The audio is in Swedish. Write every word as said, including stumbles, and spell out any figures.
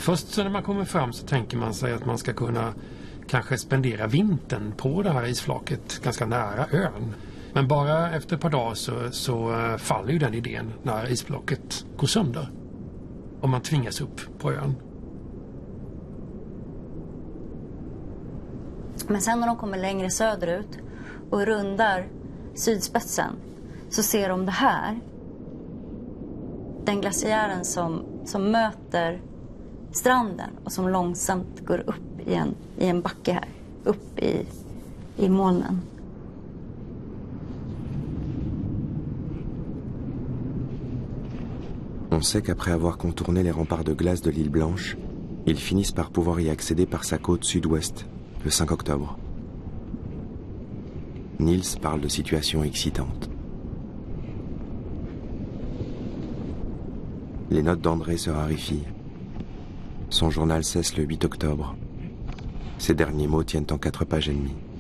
Först när man kommer fram så tänker man sig att man ska kunna kanske spendera vintern på det här isflaket ganska nära ön. Men bara efter ett par dagar så, så faller ju den idén när isblocket går sönder. Och man tvingas upp på ön. Men sen när de kommer längre söderut och rundar sydspetsen så ser de det här. Den glaciären som, som möter stranden och som långsamt går upp i en, i en backe här. Upp i, i molnen. On sait qu'après avoir contourné les remparts de glace de l'île Blanche, ils finissent par pouvoir y accéder par sa côte sud-ouest, le cinq octobre. Niels parle de situation excitante. Les notes d'André se raréfient. Son journal cesse le huit octobre. Ses derniers mots tiennent en quatre pages et demie.